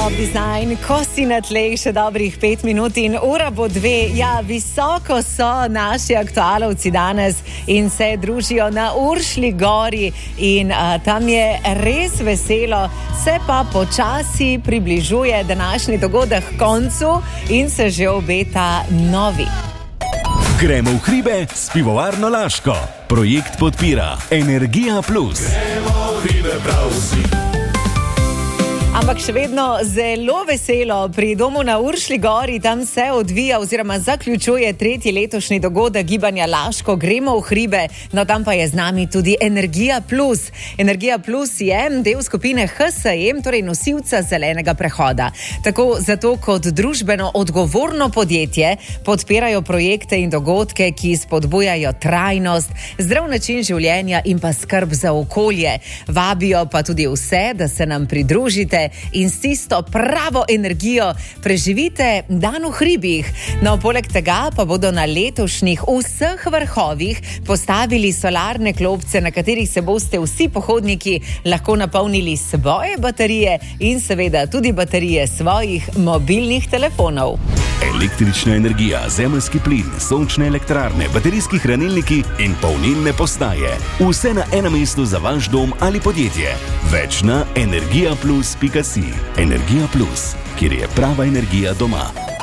Top Design, ko si na tleh še dobrih 5 minut in ura bo 2. Ja, visoko so naši aktualovci danes in se družijo na Uršlji gori in tam je res veselo, se pa počasi približuje današnji dogodek koncu in se že obeta novi. Gremo v hribe s pivovarno Laško. Projekt podpira Energija Plus. Gremo v hribe prav vsi. Ampak še vedno zelo veselo pri domu na Uršlji gori, tam se odvija oziroma zaključuje 3. letošnji dogodek gibanja Laško, gremo v hribe, no tam pa je z nami tudi Energija Plus. Energija Plus je del skupine HSE, torej nosilca zelenega prehoda. Tako zato kot družbeno odgovorno podjetje podpirajo projekte in dogodke, ki spodbujajo trajnost, zdrav način življenja in pa skrb za okolje. Vabijo pa tudi vse, da se nam pridružite in s tisto pravo energijo preživite dan v hribih. No, poleg tega pa bodo na letošnjih vseh vrhovih postavili solarne klopce, na katerih se boste vsi pohodniki lahko napolnili svoje baterije in seveda tudi baterije svojih mobilnih telefonov. Električna energija, zemeljski plin, sončne elektrarne, baterijski hranilniki in polnilne postaje. Vse na enem mestu za vaš dom ali podjetje. Več na energijaplus.si. Energija Plus, kjer je prava energija doma.